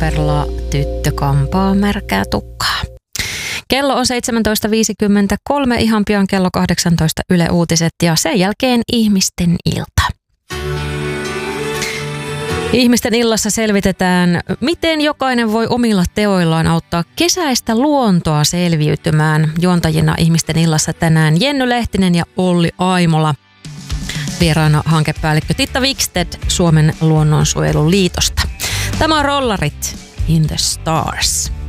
Tampereella tyttö kampaa märkää tukkaa. Kello on 17.53, ihan pian kello 18 Yle Uutiset ja sen jälkeen ihmisten ilta. Ihmisten illassa selvitetään, miten jokainen voi omilla teoillaan auttaa kesäistä luontoa selviytymään. Juontajina ihmisten illassa tänään Jenny Lehtinen ja Olli Aimola. Vieraana hankepäällikkö Titta Wikstedt Suomen luonnonsuojeluliitosta. Tämä on Rollarit in the Stars.